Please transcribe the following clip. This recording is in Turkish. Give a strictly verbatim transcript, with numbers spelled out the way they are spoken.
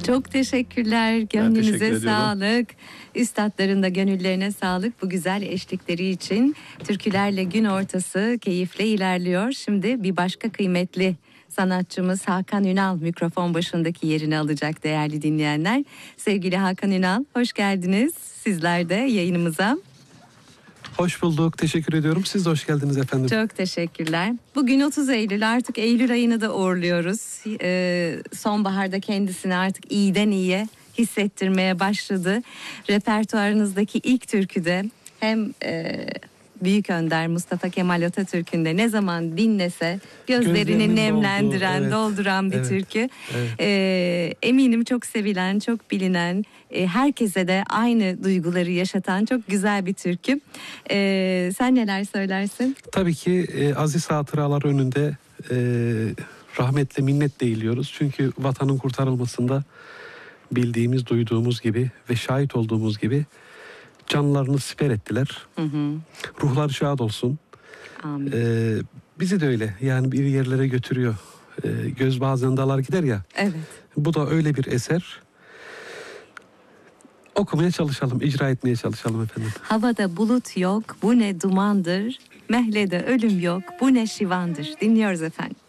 Çok teşekkürler. Gönlünüze teşekkür sağlık. Üstadların da gönüllerine sağlık bu güzel eşlikleri için. Türkülerle gün ortası keyifle ilerliyor. Şimdi bir başka kıymetli sanatçımız Hakan Ünal mikrofon başındaki yerini alacak değerli dinleyenler. Sevgili Hakan Ünal, hoş geldiniz sizler de yayınımıza. Hoş bulduk, teşekkür ediyorum. Siz de hoş geldiniz efendim. Çok teşekkürler. Bugün otuz Eylül, artık Eylül ayını da uğurluyoruz. Ee, sonbaharda kendisini artık iyiden iyiye hissettirmeye başladı. Repertuarınızdaki ilk türküde hem e, Büyük Önder Mustafa Kemal Atatürk'ün de ne zaman dinlese gözlerini Gözlerinin nemlendiren, evet. dolduran bir evet. türkü. Evet. Ee, eminim çok sevilen, çok bilinen, e, herkese de aynı duyguları yaşatan çok güzel bir türkü. Ee, sen neler söylersin? Tabii ki e, aziz hatıralar önünde e, rahmetle minnet eğiliyoruz. Çünkü vatanın kurtarılmasında bildiğimiz, duyduğumuz gibi ve şahit olduğumuz gibi canlarını siper ettiler. Hı hı. Ruhlar şad olsun. Amin. Ee, bizi de öyle. Yani bir yerlere götürüyor. Ee, göz bazen dalar gider ya. Evet. Bu da öyle bir eser. Okumaya çalışalım, icra etmeye çalışalım efendim. Havada bulut yok, bu ne dumandır. Mehlede ölüm yok, bu ne şivandır. Dinliyoruz efendim.